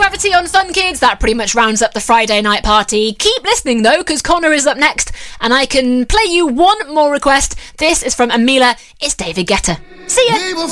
Gravity on Sun Kids. That pretty much rounds up the Friday night party. Keep listening though, because Connor is up next, and I can play you one more request. This is from Amila. It's David Guetta. See ya.